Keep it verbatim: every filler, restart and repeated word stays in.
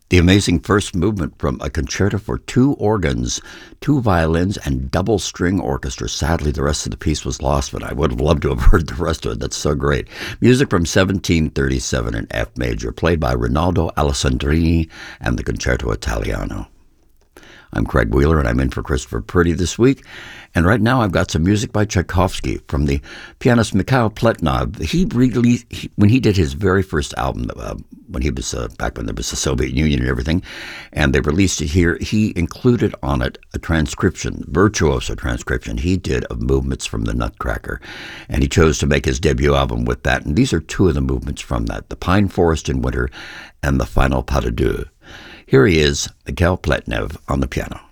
The amazing first movement from a concerto for two organs, two violins, and double string orchestra. Sadly, the rest of the piece was lost, but I would have loved to have heard the rest of it. That's so great. Music from seventeen thirty-seven in F major, played by Rinaldo Alessandrini and the Concerto Italiano. I'm Craig Wheeler, and I'm in for Christopher Purdy this week. And right now I've got some music by Tchaikovsky from the pianist Mikhail Pletnov. He released, he, when he did his very first album, uh, when he was uh, back when there was the Soviet Union and everything, and they released it here, he included on it a transcription, virtuoso transcription he did of movements from the Nutcracker. And he chose to make his debut album with that. And these are two of the movements from that, the Pine Forest in Winter and the Final Pas de Deux. Here he is, Mikhail Pletnov on the piano.